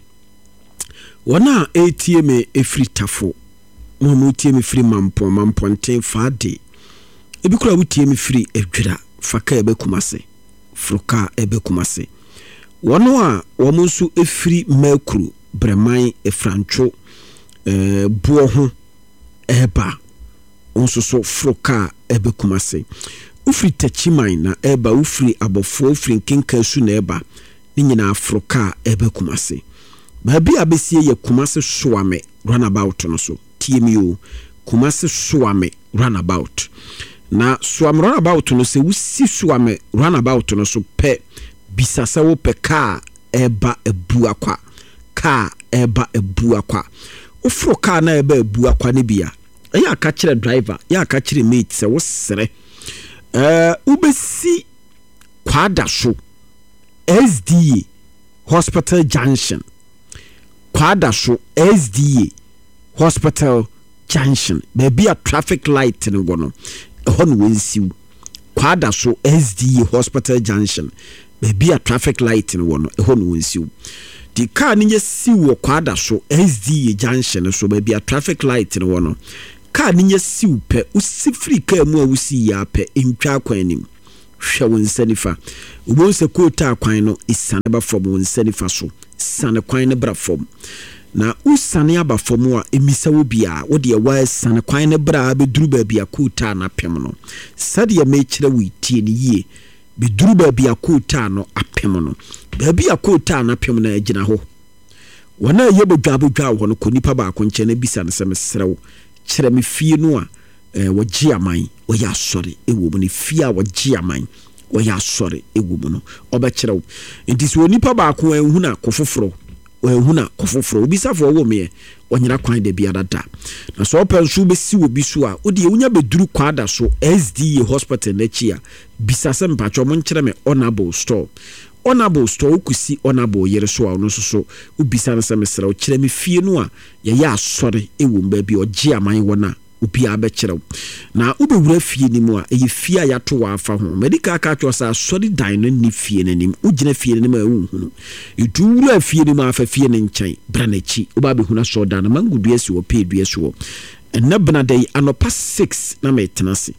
wona atm efri tafo mo mo atm free mampo mamponten faade ebi kura wotiem free edwira faka ebe kumase froka ebe kumase wono a womunsu efiri makru breman efrancho eh buo ho eba onso so froka ebe kumase ufri tachiman na eba ufri abofo ufri nkenka su na eba ni nyina froka ebe kumase ba bi abesie ye kumase soame runabout no so tmu kumase soame runabout na soame runabout no se wusi soame runabout no so pe bisasa wo pe car eba ebu akwa car eba ebu akwa ofro car na eba ebu akwa ne bia eya aka kire driver ya aka kire mate se wo sere eh ubesi kwada so S D A Hospital Junction kwada so S D A Hospital Junction baby a traffic light ne gono ehon wensiu kwada so S D A Hospital Junction baby a traffic light in one ehon wonsiu di car ni yesi wo kwada so S D A junction so baby a traffic light in one car ninya siw pe usi free car mu a usi ya pe ntwa kwan nim hwe won sanifa wo se kota kwan no isane ba from won sanifa so sane kwan ne bra from na usane aba from a emisa wo bia wo de wa sane kwan ne bra be duru ba bia kota na pem no sade ya me kire wi tie ne yie be duru ba bia kota no apem no ba bia kota na pem na agina ho wana ye bodwa bodwa ho no ko nipa ba ko nche na bisa ne se mesrew kire me fie no a eh wo gia man wo ya sori ewo mu ne fie a wo gia man wo ya sori ewo mu no oba kirew enti so nipa ba ko enhu na kofoforo enhu na kofoforo obisa fo wo me onyira kwan de bia dada na so opensu be si obi so a odi ewunya beduru kwada so S D A hospital na chia bisa se mpacho mo nkire me honorable store honorable store kusi honorable yere so a no so so ubisa na se mesra o kire me fie no a ye ya asore ewo mba bi ogie aman wona obi abekire na ubewura fie ni mu a eyi fie a yato wa afa ho medical ka twa sa asore dan no ni fie nanim ugina fie nanim a unhunu idura fie ni mu afa fie ne nkyɛn branachi oba be huna so dan mangudu esi wo pe du esi wo enna benadai anopa six na metenase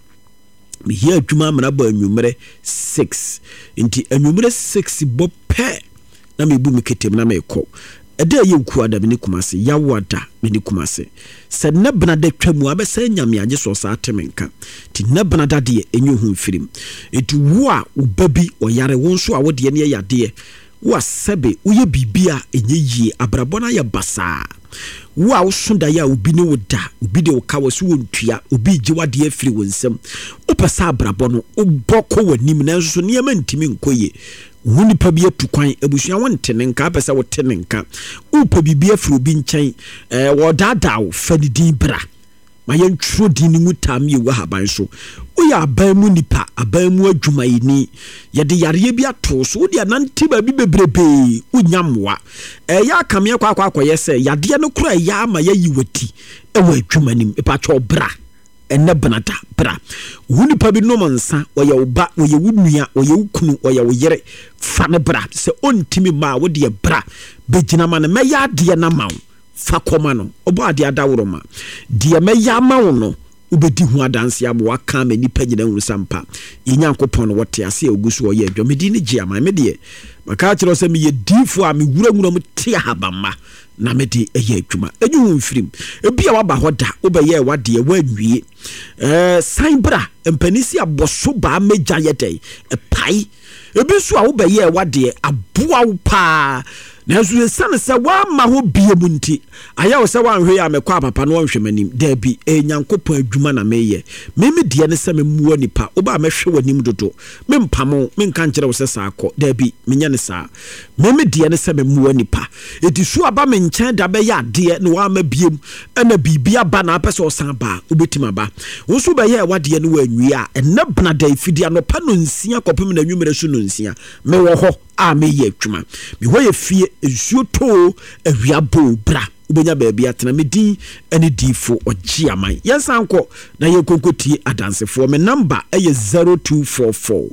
me here adwuma amana ba anwumere six nti anwumere six bo pe na me bu me ketem na me kɔ ede ye ku ada me ni kumase yawada me ni kumase se na benada twamu abesa nyame age so sa atemenka ti na benada de enyu hu mfirim etu wo a ubabi oyare won so a wo de ne yade wo asebe wo ye bibia enye yie abrabona ya basa wo a wo sonda ya obi ne wo da obi de wo ka wo so wontua obi gye wade afiri wonsam opesa abrabono oboko wanim na nso ne ma ntimi nkoye woni pa bia tu kwan abusua wontene nka apesa wo tene nka upa bibia firi obi nkyɛn eh wo dadaw fadidi bra ma yɛntro di ni mutam ye wa haban so wo ya aban mu nipa aban mu adwumayini ye de yare bia to so wo de anante ba bi bebrebe unyamwa eh ya kamye kwa kwa kwa yese yade no kura ya ma yayi wati e wa adwumanim e pa cho bra enne benata bra woni pa bi no mansa oye oba oye wunua oye wukunu oye woyere fa ne bra se ontimi ma wo de bra begina ma ne meya de na mawo fa koma no obo ade adaworo ma de meya mawo no ubedi hu adanse abo waka ma nipa nyina hu sampa yenyankopon no wote ase ogusu oye adwo medi ne gia ma me de maka kire se me ye difo a me wura wura mu te habama na medi eye adwuma enyu hu mfirim ebia waba hoda obeye wade wanwie eh sainbra empanisi aboso ba meja yedai e pai ebi so a wobeye wade aboa wo pa na so sane se wa ma ho bie mu nti aya wo se wanhwe ya mekwa papa no wanhwemanim da bi enyankopon adwuma na meye meme die ne se me muo nipa oba mehwe wanim dodo mempamo menka nkere wo se sa akọ da bi menya ne sa meme die ne se me muo nipa eti so aba me nkyɛn da be ya de ne wa ma biem na bibia ba na apese osan ba obetima ba wo so be ye wade ne wanwi a ena bna da ifidi anopa no nsia kopem na nwumere so no nsia me wo ho a me ye adwuma me ho ye fie ensuo to awia bo bra ubenya baabi atena me din ane difo ogye aman yensanko na ye konkotie adansefo me number eye zero two four four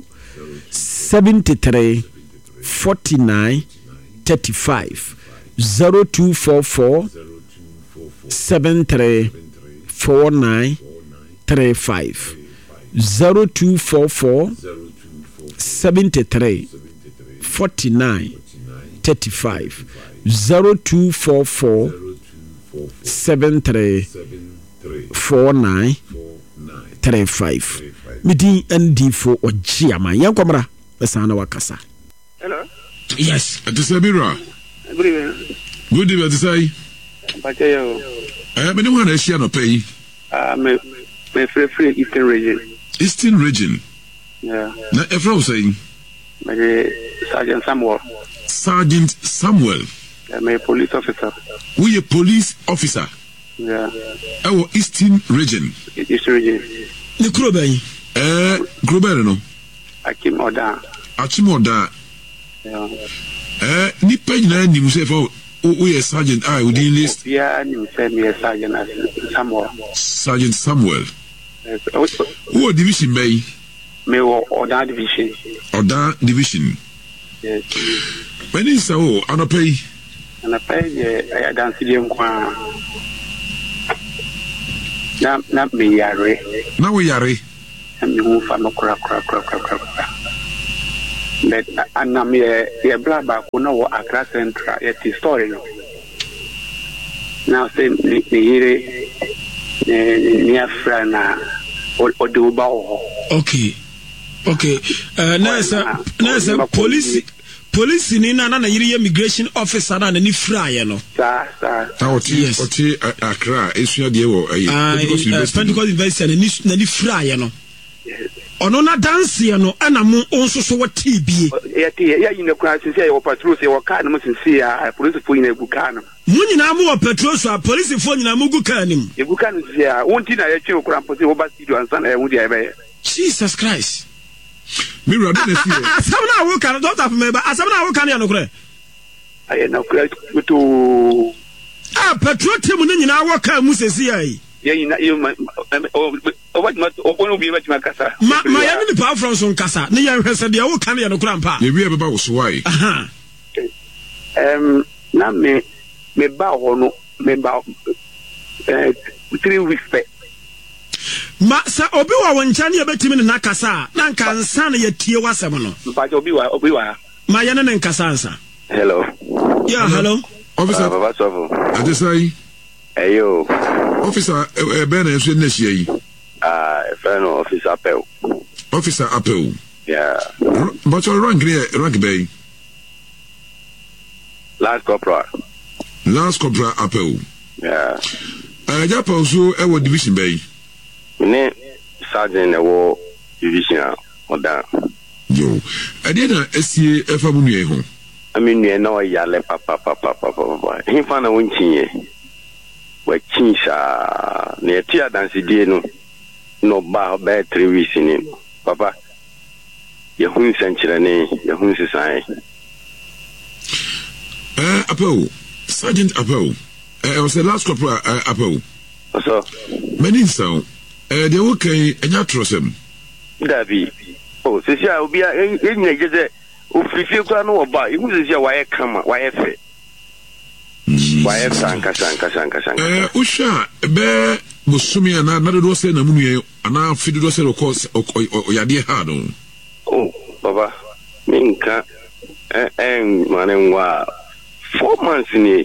seventy-three forty-nine thirty-five zero two four four seventy-three forty-nine thirty-five zero two four four seventy-three forty-nine thirty-five zero two four four seventy-three forty-nine thirty-five midi ndi fo ogye ama yankomra besa na wakasa. Hello. Yes, at the Sabira. Good evening. Good evening, to say. Pachayo. Eh, me no wan ehia no pay. Ah, me me free free Eastern region. Eastern region. Yeah. Na efra saying. Me Sergeant Samuel. Sergeant Samuel. I'm a police officer. We a police officer. Yeah. Our Eastern region. Eastern region. Ni kuro ben. Eh, Grobere no. Akim Oda. Akim Oda. Yeah. Eh, ni page na ni muse for we a sergeant I would list. Yeah, ni say me a sergeant Samuel. Sergeant Samuel. Yes. Who division bay? Me Oda division. Oda division. Yes. When is so anopay? And I pay I dance the kwa. na na me yare na we yare na me hu fa no kra kra kra kra kra but ana me ye bla ba ko no Accra Central ye story no now say ni here ni afra na o do ba o okay okay uh nasa nasa police police ni na na yiri immigration officer na ni fraye no sa sa ta oti oti Accra esua de wo Pentecost University na ni fraye no ono na dance no ana mo onso so wati bie ya ti ya yine kwa sisi ya patrol se waka na mo sisi ya police fo yine guka no mu nyina mo patrol so police fo nyina mo guka nim e guka no sisi ya wonti na ya twe kura mpo se wo ba studio ansa na ya wudi ya be Jesus Christ me rather than see asam na wo kan don't have me ba asam na wo kan ya no kure aye na kura to ah patrol team no nyina wo kan mu sisi ya yi ya yina yo o what not o no bi ma tima kasa ma ma ya ni pa from son kasa ne ya hwese de wo kan ya no kura mpa ye wi e ba wo so wai aha em na me me ba ho no me ba eh three weeks pe ma sa obi wa wonchane ya betimi ne nakasa na nka nsa na ya tie wasem no ba obi wa obi wa ma ya ne nkasa ansa hello yeah hello officer baba sofu adesai ayo officer e be na enso na hia yi ah e friend officer apel officer apel yeah but your rank here rank bay last corporal last corporal apel yeah eh ja pa so e wo division bay ne sergeant e wo division oda yo ade na esie e fa mu nue ho ami nue na o yale papa papa papa hin fa na wonchie wa chinsha ne tia dance die no no ba ba three weeks ni papa ye hun senchire ne ye hun sisan eh apel sergeant apel eh was the last corporal uh, apel so many so eh de wo kan enya trosem dabi oh sisia obi enya jeze o fifi kwa no oba ihu sisia wa ye kama wa ye fe wa ye sanka sanka sanka sanka eh usha be busumi ana na do se na munue ana fi do se ko oyade ha no oh baba minka eh en manen wa four months ni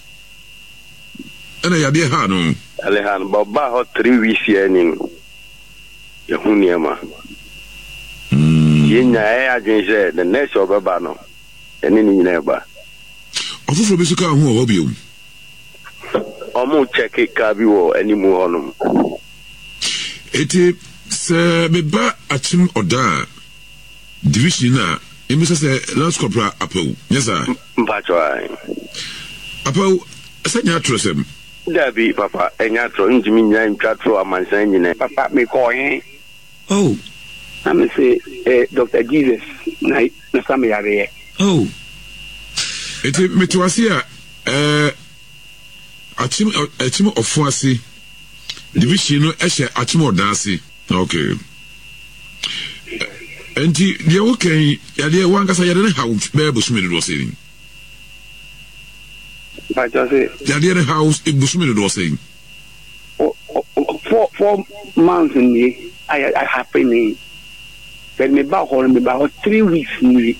ana yade ha no alehan baba ho three weeks ya ni ya huniema mm yenya e agense the next baba no eni ni nyina ba ofofo be suka ho ho biom omo check ka bi wo eni mu honum eti se beba achim oda division na emisa se last corporal apel yes sir mpacho ai apel asanya trosem dabi papa enya tro njimi nya ntwatro amansan nyina papa me ko yin oh am say eh Doctor Jesus na na sam yare oh eti metwase a eh achim achim ofuase division no ehye achim odanse okay enti de wo kan ya de wankasa ya de house be busumi do saying I just say ya de house e busumi do saying four four months in the I I happen when me back home me back three weeks ni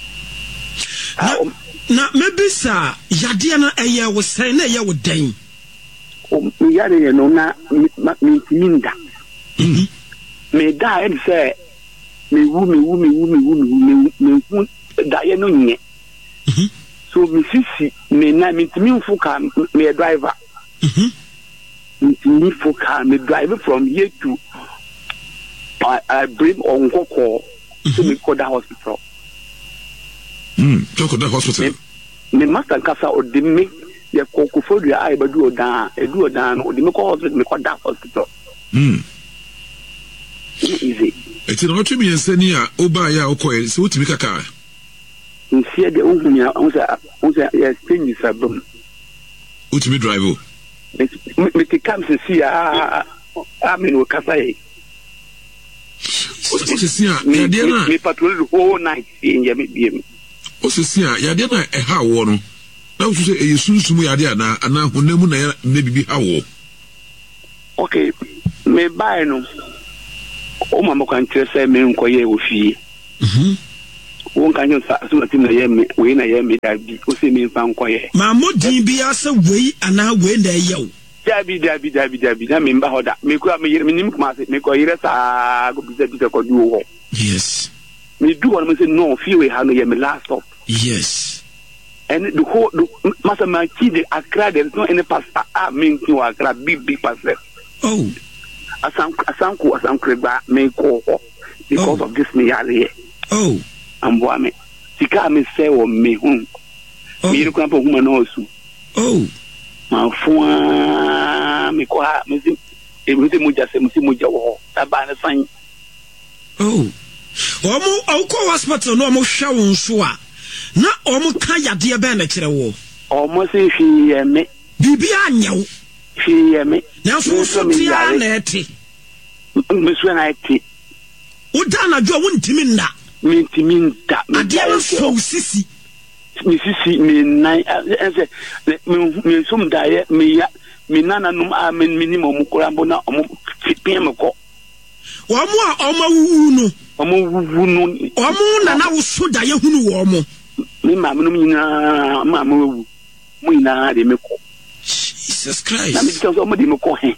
na maybe sir yade na eye wo sen na eye wo dan o me yade no na me minda mhm me da e say me wu me wu me wu me wu me me wu da ye no nye mhm so me sisi me na me timi mfuka me driver mhm me fuka me drive from here to I I bring on Koko to me Koda hospital. Hmm, Koda hospital. Me master kasa o de me ye Koko for the I do odan e do odan o de me ko hospital me Koda hospital. Hmm. Easy. Eti no tumi ensani a oba ya okoye se wotimi kaka. Nsie de ohumia on say on say yes thing is abum. Wotimi drive o. Me te kam se si a a me no kasa e. Osisi a yade na me patrol the whole night in ya me biem. Osisi a yade na e ha wo no. Na wo se e sunsumu yade ana ana honamu na na bibi ha wo. okay me buy no o mama kan say me nkoye ofie mhm won kan yo sa so tim na ye me we na ye me da bi o se me fa nkoye ma modin bi ase we ana we na ye o dabi dabi dabi dabi na me mba hoda me ku me me nim kuma se me ko yire sa go bi se bi se ko du wo yes me do one me say no fie we ha no ye me last stop yes and the whole masa ma chi de Accra there is no any pastor ah me to Accra big big pastor oh asam asanku asanku ba me ko because oh. of this me yale oh ambo ame sika me say o me hu oh. me ko ampo huma no osu oh ma fua me ko ha me si e me si muja se me si muja wo aba na san oh omo awko hospital no omo hwa won so a na omo ka yade be na kire wo omo se hwie me bibi anyew hwie me na so so tia na eti me so na eti o da na jo won ntimi nda me ntimi nda ade am so sisi me sisi me nai ense me sum da ye me ya me nana num a me minimum mu kora mbo na omo pin me ko omo a omo wuwu no omo wuwu no omo na na wo so da ye hunu wo omo me ma me num nyina ma ma wuwu mu ina de me ko Jesus Christ na me tell omo de me ko hen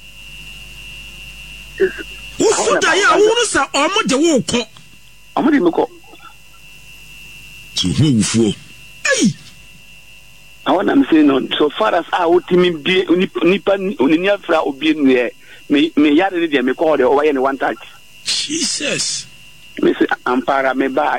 wo so da ye wo sa omo de wo ko omo de me ko so who wufuo hey I want to say no so far as I would me be nipa onini afra obi ne me me yare ne de me call the over any one touch Jesus me say ampara me ba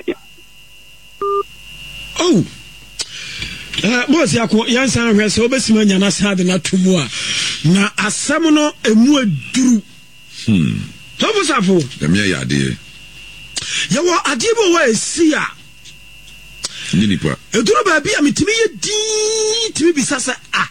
oh eh mo se akọ yansan hwe se obesima nya na sade na tumu a na asem no emu aduru hmm to busafo dem ya yade ya wo adibo wa esi a nini pa eduro ba bia mitimi ye din timi bisasa ah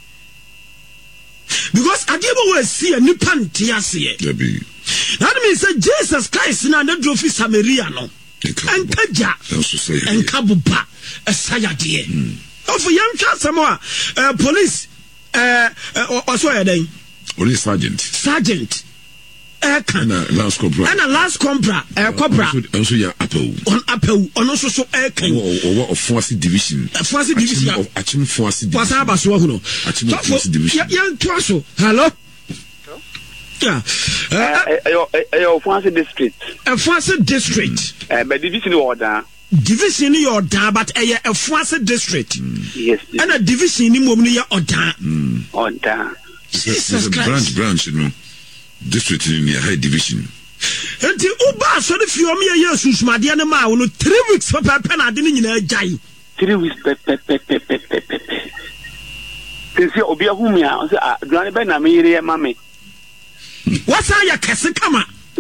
because adibo wa esi a nipa ntiase ye debi that means that Jesus Christ na na drofi Samaria no enkaja enkabuba esayade of yam twa samo police eh oso ya den police sergeant sergeant eh kan na last compra na last compra eh compra also ya apel on apel on so so eh kan o of force division force division of achim force division wasa abaso hu no achim force division yan twa so hello yeah eh eh eh Fancy district eh Fancy district eh but division order division ni order but eh eh Fancy district yes and a division ni mom ni ya order order Jesus Christ branch branch no district in the high division enti uba so de fio me ye susumade ne ma wo no three weeks papa pa na de ni nyina jai three weeks pe pe pe pe pe pe pe tesi obi ahumia o se ah duane be na me yire ye ma me what's all your kese kama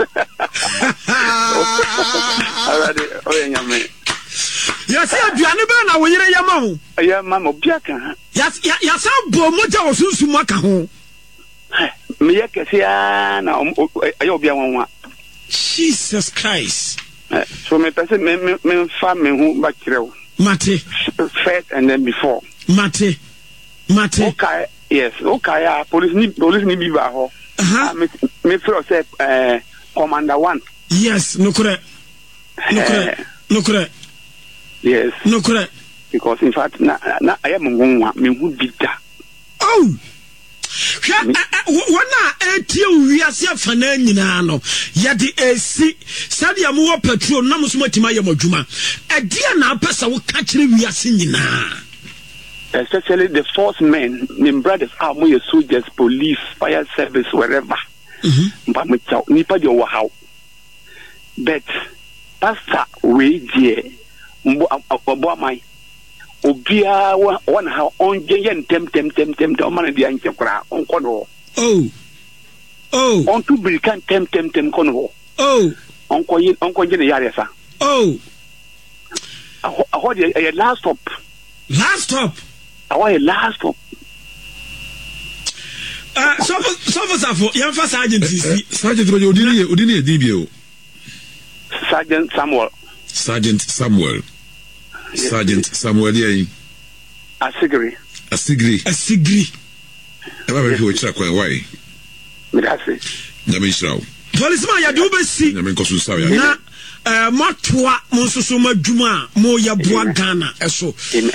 already o ye nyame ya se aduane be na wo yire ye ma ho ye ma mo bia kan ya ya sa bo moja wo sunsun aka ho me ye kese ya na ayo obi anwa Jesus Christ so me person me me fa me hu ba kirew mate first and then before mate mate okay yes okay ya police ni police ni bi ba ho uh-huh. me me feel say uh, commander one yes no correct no correct no correct yes no correct because in fact na na I am ngonwa me hu bida oh wana etie wiase afana nyina no yade esi sadia mo wo petrol na mo so matima ye modwuma edia na apesa wo ka kire wiase nyina especially the force men the brothers are more soldiers police fire service wherever mhm but me tell nipa de wo how but pastor we die mbo abo amai obia one how on yen tem tem tem tem tem man dia nche kra on kono oh oh on to be kan tem tem tem kono oh on ko yin on ko yin yare sa oh aho the last stop last stop aho the last stop ah so so for yan fa sergeant si sergeant ro odini odini edibio Sergeant Samuel Sergeant Samuel yes. Sergeant Samuel yai Asigri Asigri Asigri eba be ho chira kwa why medase nyame nhyira wo policeman yɛde wobɛsi nyame nkɔ so nsaw ya na moatoa mo nso so madwuma a moyɛ boa Ghana ɛso